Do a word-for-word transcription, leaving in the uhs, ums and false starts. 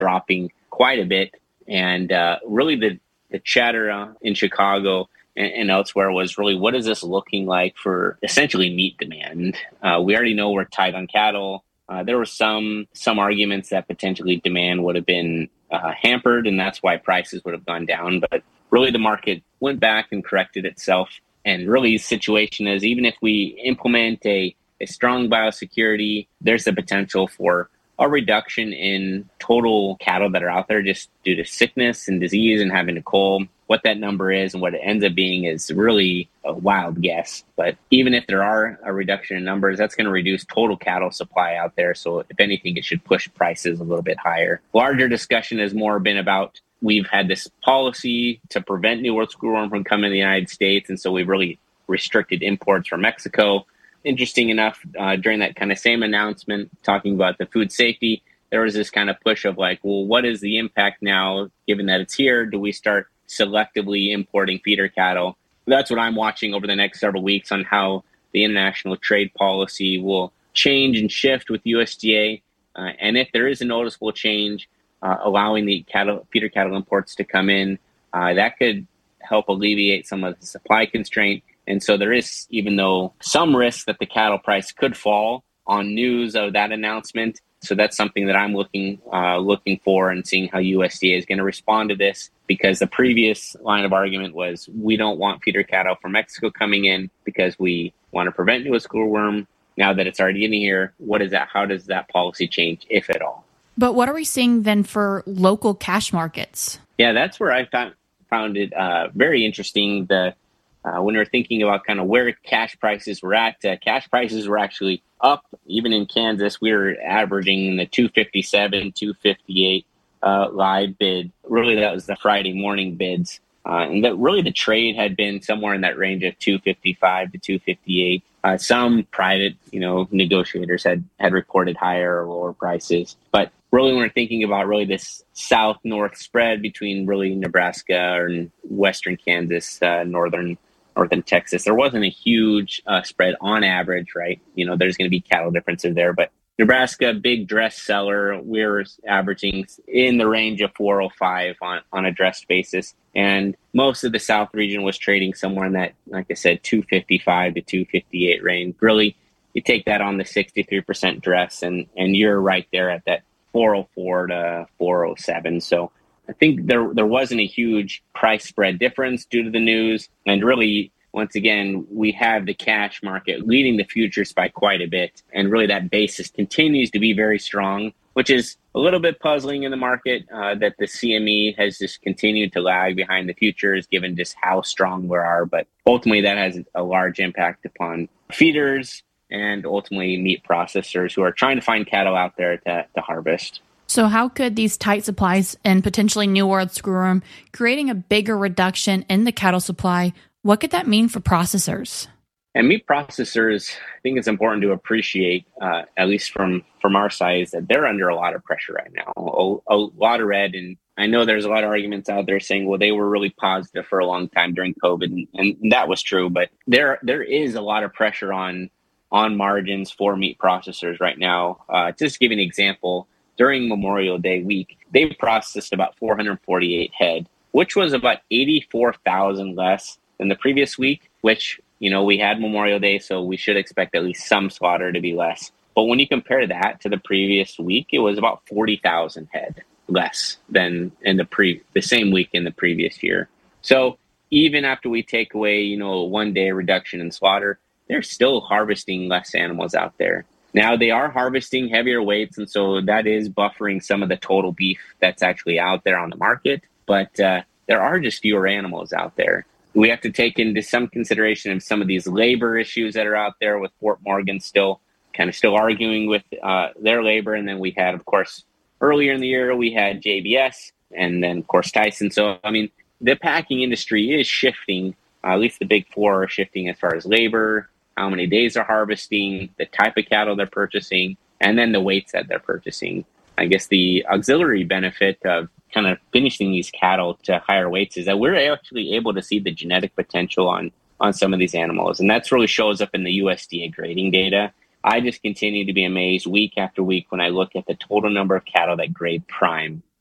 dropping quite a bit. And uh, really the, the chatter uh, in Chicago and, and elsewhere was really, what is this looking like for essentially meat demand? Uh, we already know we're tight on cattle. Uh, there were some some arguments that potentially demand would have been uh, hampered, and that's why prices would have gone down. But really the market went back and corrected itself. And really the situation is, even if we implement a, a strong biosecurity, there's the potential for a reduction in total cattle that are out there just due to sickness and disease and having to cull. What that number is and what it ends up being is really a wild guess. But even if there are a reduction in numbers, that's going to reduce total cattle supply out there. So if anything, it should push prices a little bit higher. Larger discussion has more been about, we've had this policy to prevent New World screwworm from coming to the United States. And so we've really restricted imports from Mexico. Interesting enough, uh, during that kind of same announcement, talking about the food safety, there was this kind of push of like, well, what is the impact now, given that it's here? Do we start selectively importing feeder cattle? That's what I'm watching over the next several weeks on how the international trade policy will change and shift with U S D A. Uh, and if there is a noticeable change, uh, allowing the cattle, feeder cattle imports to come in, uh, that could help alleviate some of the supply constraint. And so there is, even though some risk that the cattle price could fall on news of that announcement. So that's something that I'm looking uh, looking for and seeing how U S D A is going to respond to this, because the previous line of argument was, we don't want feeder cattle from Mexico coming in because we want to prevent New World screwworm. Now that it's already getting here, what is that? How does that policy change, if at all? But what are we seeing then for local cash markets? Yeah, that's where I found, found it uh, very interesting. The Uh, when we're thinking about kind of where cash prices were at, uh, cash prices were actually up. Even in Kansas, we were averaging the two fifty-seven, two fifty-eight uh, live bid. Really, that was the Friday morning bids. Uh, and that really the trade had been somewhere in that range of two fifty-five to two fifty-eight. Uh, some private, you know, negotiators had, had reported higher or lower prices. But really, when we're thinking about really this south-north spread between really Nebraska and western Kansas, uh, northern northern Texas, there wasn't a huge uh, spread on average, right? You know, there's going to be cattle differences there, but Nebraska, big dress seller, we're averaging in the range of four oh five on, on a dressed basis. And most of the South region was trading somewhere in that, like I said, two fifty-five to two fifty-eight range. Really, you take that on the sixty-three percent dress, and, and you're right there at that four oh four to four oh seven. So I think there there wasn't a huge price spread difference due to the news. And really, once again, we have the cash market leading the futures by quite a bit. And really that basis continues to be very strong, which is a little bit puzzling in the market, uh, that the C M E has just continued to lag behind the futures, given just how strong we are. But ultimately, that has a large impact upon feeders and ultimately meat processors who are trying to find cattle out there to, to harvest. So how could these tight supplies and potentially New World screwworm creating a bigger reduction in the cattle supply, what could that mean for processors? And meat processors, I think it's important to appreciate, uh, at least from, from our side, that they're under a lot of pressure right now. A, a lot of red, and I know there's a lot of arguments out there saying, well, they were really positive for a long time during COVID, and, and that was true. But there there is a lot of pressure on on margins for meat processors right now. Uh, just to give you an example, during Memorial Day week, they processed about four hundred forty-eight head, which was about eighty-four thousand less than the previous week, which, you know, we had Memorial Day, so we should expect at least some slaughter to be less. But when you compare that to the previous week, it was about forty thousand head less than in the pre the same week in the previous year. So even after we take away, you know, a one day reduction in slaughter, they're still harvesting less animals out there. Now, they are harvesting heavier weights, and so that is buffering some of the total beef that's actually out there on the market. But uh, there are just fewer animals out there. We have to take into some consideration of some of these labor issues that are out there, with Fort Morgan still kind of still arguing with uh, their labor. And then we had, of course, earlier in the year, we had J B S and then, of course, Tyson. So, I mean, the packing industry is shifting. Uh, at least the big four are shifting as far as labor, how many days they're harvesting, the type of cattle they're purchasing, and then the weights that they're purchasing. I guess the auxiliary benefit of kind of finishing these cattle to higher weights is that we're actually able to see the genetic potential on, on some of these animals. And that's really shows up in the U S D A grading data. I just continue to be amazed week after week when I look at the total number of cattle that grade prime